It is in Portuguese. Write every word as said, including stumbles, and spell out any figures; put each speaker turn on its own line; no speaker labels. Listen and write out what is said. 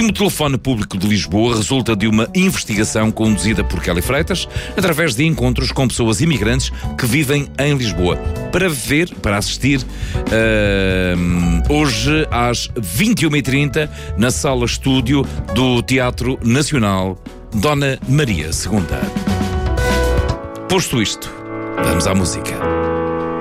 último telefone público de Lisboa resulta de uma investigação conduzida por Kelly Freitas através de encontros com pessoas imigrantes que vivem em Lisboa. Para ver, para assistir, uh, hoje às vinte e uma e trinta na sala estúdio do Teatro Nacional Dona Maria segunda. Posto isto, vamos à música.